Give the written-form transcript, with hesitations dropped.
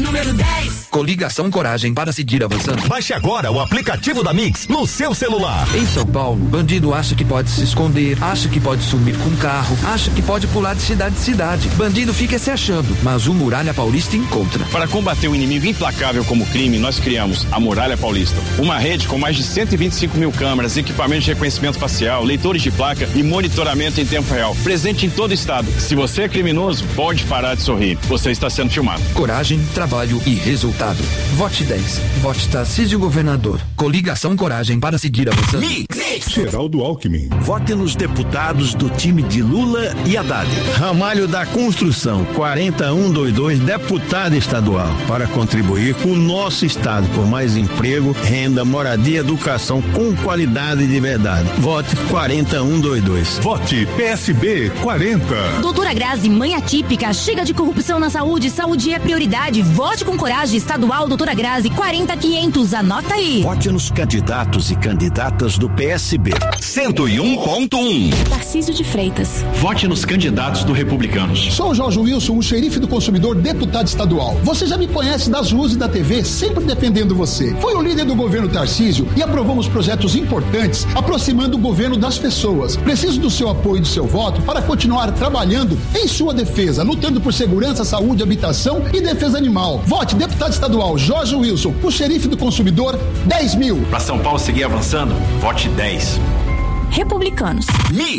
número 10. Coligação Coragem para seguir avançando. Baixe agora o aplicativo da Mix no seu celular. Em São Paulo, bandido acha que pode se esconder, acha que pode sumir com carro, acha que pode pular de cidade em cidade. Bandido fica se achando, mas o Muralha Paulista encontra. Para combater um inimigo implacável como o crime, nós criamos a Muralha Paulista. Uma rede com mais de 125 mil câmeras, equipamentos de reconhecimento facial, leitores de placa e monitoramento em tempo real. Presente em todo o estado. Se você é criminoso, pode parar de sorrir. Você está sendo filmado. Coragem, trabalho e resultado. Vote 10. Vote Tarcísio Governador. Coligação Coragem para seguir avançando. Mix. Geraldo Alckmin. Vote nos deputados do time de Lula e Haddad. Ramalho da Construção, 40122, deputado estadual, para contribuir com o nosso estado por mais emprego, renda, moradia, educação com qualidade de verdade. Vote 40122. Vote PSB 40. Doutora Grazi, mãe atípica, chega de corrupção na saúde, saúde é prioridade. Vote com coragem, estadual, doutora Grazi, 40500, anota aí. Vote nos candidatos e candidatas do PSB. 101.1. Tarcísio de Freitas. Vote nos candidatos do Republicanos. Sou o Jorge Wilson, o xerife do consumidor, deputado estadual. Você já me conhece das ruas e da TV, sempre defendendo você. Fui o líder do governo Tarcísio e aprovamos projetos importantes, aproximando o governo das pessoas. Preciso do seu apoio e do seu voto para continuar trabalhando em sua defesa, lutando por segurança, saúde, habitação e defesa animal. Vote deputado estadual Jorge Wilson, o xerife do consumidor, 10 mil. Para São Paulo seguir avançando, vote 10. Republicanos.